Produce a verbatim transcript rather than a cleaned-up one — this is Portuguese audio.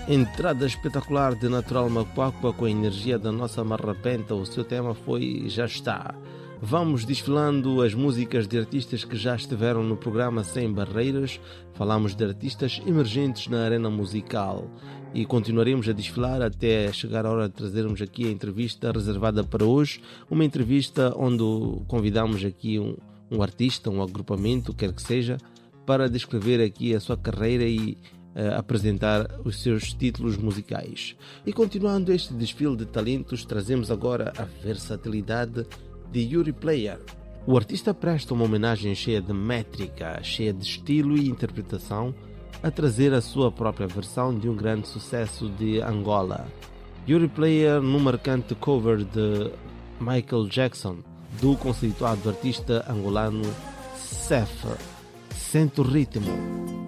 Entrada espetacular de Natural Macuacua com a energia da nossa marrapenta. O seu tema foi Já Está. Vamos desfilando as músicas de artistas que já estiveram no programa Sem Barreiras. Falamos de artistas emergentes na arena musical e continuaremos a desfilar até chegar a hora de trazermos aqui a entrevista reservada para hoje. Uma entrevista onde convidamos aqui um, um artista, um agrupamento, quer que seja, para descrever aqui a sua carreira e uh, apresentar os seus títulos musicais. E continuando este desfile de talentos, trazemos agora a versatilidade de Yuri Player. O artista presta uma homenagem cheia de métrica, cheia de estilo e interpretação, a trazer a sua própria versão de um grande sucesso de Angola. Yuri Player num marcante cover de Michael Jackson, do conceituado artista angolano Ceph. Sente o ritmo.